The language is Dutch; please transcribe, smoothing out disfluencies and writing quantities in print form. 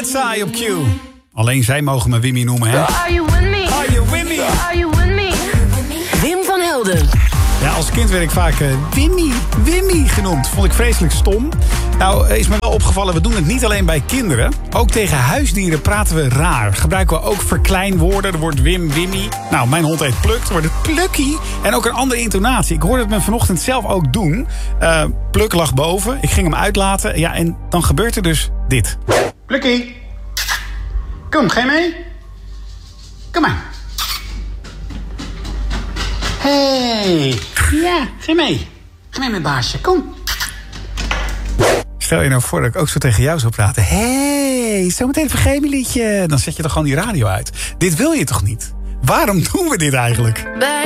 Get Saai op Q. Alleen zij mogen me Wimmy noemen, hè? Are you with me? Are you with me? Are you with me? Wim van Helden. Ja, als kind werd ik vaak Wimmy genoemd. Vond ik vreselijk stom. Nou, is me wel opgevallen, we doen het niet alleen bij kinderen. Ook tegen huisdieren praten we raar. Gebruiken we ook verkleinwoorden. Er wordt Wimmy. Nou, mijn hond heet Pluk. Er wordt het Plukkie. En ook een andere intonatie. Ik hoorde het me vanochtend zelf ook doen. Pluk lag boven. Ik ging hem uitlaten. Ja, en dan gebeurt er dus dit. Plukkie. Kom, ga je mee? Kom maar. Hey. Ja, ga mee. Ga mee, mijn baasje. Kom. Stel je nou voor dat ik ook zo tegen jou zou praten. Hey, zometeen een vergemenliedje. Dan zet je toch gewoon die radio uit. Dit wil je toch niet? Waarom doen we dit eigenlijk?